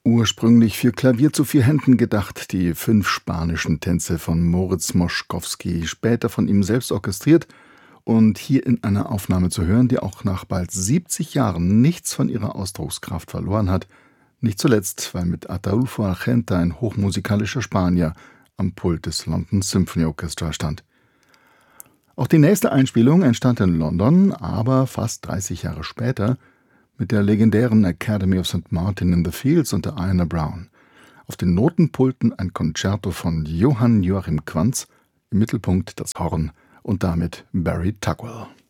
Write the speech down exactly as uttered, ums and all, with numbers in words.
Ursprünglich für Klavier zu vier Händen gedacht, die fünf spanischen Tänze von Moritz Moszkowski, später von ihm selbst orchestriert und hier in einer Aufnahme zu hören, die auch nach bald siebzig Jahren nichts von ihrer Ausdruckskraft verloren hat, nicht zuletzt, weil mit Ataulfo Argenta ein hochmusikalischer Spanier am Pult des London Symphony Orchestra stand. Auch die nächste Einspielung entstand in London, aber fast dreißig Jahre später mit der legendären Academy of Saint Martin in the Fields unter Iana Brown. Auf den Notenpulten ein Concerto von Johann Joachim Quantz, im Mittelpunkt das Horn und damit Barry Tugwell.